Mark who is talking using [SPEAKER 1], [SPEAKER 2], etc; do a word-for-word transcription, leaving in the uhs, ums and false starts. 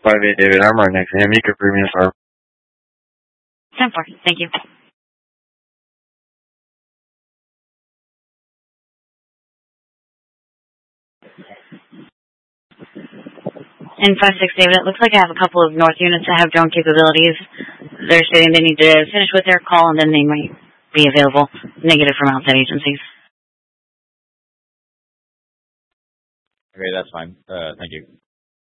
[SPEAKER 1] five eight David, I'm right next to him. You could bring me a star.
[SPEAKER 2] ten four, thank you. And five six David, it looks like I have a couple of north units that have drone capabilities. They're stating they need to finish with their call and then they might be available. Negative from outside agencies.
[SPEAKER 3] Okay, that's fine. Uh, thank you.